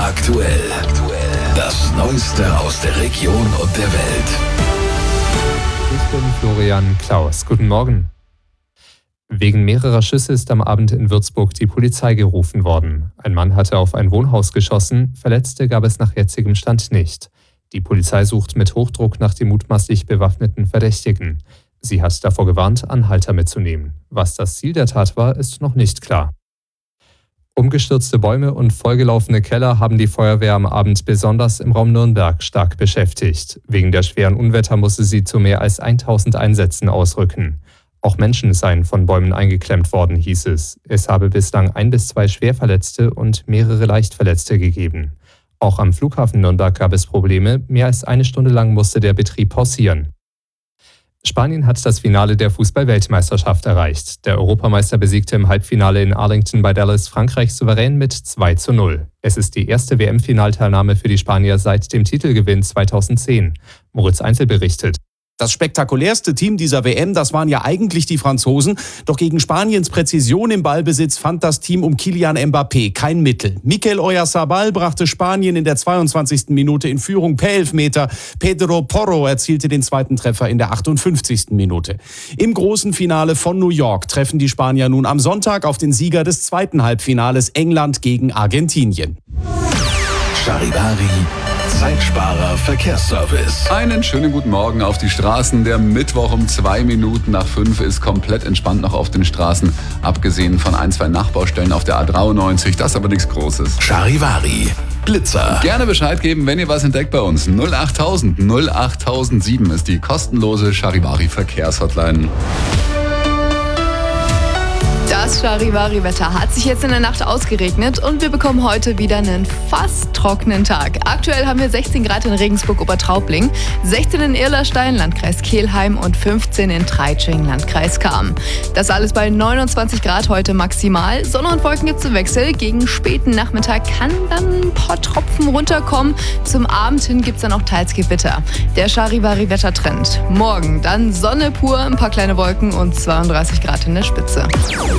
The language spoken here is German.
Aktuell. Das Neueste aus der Region und der Welt. Ich bin Florian Klaus. Guten Morgen. Wegen mehrerer Schüsse ist am Abend in Würzburg die Polizei gerufen worden. Ein Mann hatte auf ein Wohnhaus geschossen, Verletzte gab es nach jetzigem Stand nicht. Die Polizei sucht mit Hochdruck nach dem mutmaßlich bewaffneten Verdächtigen. Sie hat davor gewarnt, Anhalter mitzunehmen. Was das Ziel der Tat war, ist noch nicht klar. Umgestürzte Bäume und vollgelaufene Keller haben die Feuerwehr am Abend besonders im Raum Nürnberg stark beschäftigt. Wegen der schweren Unwetter musste sie zu mehr als 1000 Einsätzen ausrücken. Auch Menschen seien von Bäumen eingeklemmt worden, hieß es. Es habe bislang 1 bis 2 Schwerverletzte und mehrere Leichtverletzte gegeben. Auch am Flughafen Nürnberg gab es Probleme. Mehr als 1 Stunde lang musste der Betrieb pausieren. Spanien hat das Finale der Fußball-Weltmeisterschaft erreicht. Der Europameister besiegte im Halbfinale in Arlington bei Dallas Frankreich souverän mit 2:0. Es ist die erste WM-Finalteilnahme für die Spanier seit dem Titelgewinn 2010. Moritz Einzel berichtet. Das spektakulärste Team dieser WM, das waren ja eigentlich die Franzosen. Doch gegen Spaniens Präzision im Ballbesitz fand das Team um Kylian Mbappé kein Mittel. Mikel Oyarzabal brachte Spanien in der 22. Minute in Führung per Elfmeter. Pedro Porro erzielte den zweiten Treffer in der 58. Minute. Im großen Finale von New York treffen die Spanier nun am Sonntag auf den Sieger des zweiten Halbfinales England gegen Argentinien. Charivari, Zeitsparer Verkehrsservice. Einen schönen guten Morgen auf die Straßen. Der Mittwoch um 2 Minuten nach 5 ist komplett entspannt noch auf den Straßen. Abgesehen von 1, 2 Nachbaustellen auf der A93. Das ist aber nichts Großes. Charivari, Blitzer. Gerne Bescheid geben, wenn ihr was entdeckt bei uns. 08000 08007 ist die kostenlose Charivari Verkehrshotline. Das Charivari-Wetter hat sich jetzt in der Nacht ausgeregnet und wir bekommen heute wieder einen fast trockenen Tag. Aktuell haben wir 16 Grad in Regensburg-Obertraubling, 16 in Irlerstein, Landkreis Kelheim und 15 in Treitsching, Landkreis Cham. Das alles bei 29 Grad heute maximal. Sonne und Wolken gibt es im Wechsel. Gegen späten Nachmittag kann dann ein paar Tropfen runterkommen. Zum Abend hin gibt es dann auch teils Gewitter. Der Charivari-Wettertrend. Morgen dann Sonne pur, ein paar kleine Wolken und 32 Grad in der Spitze.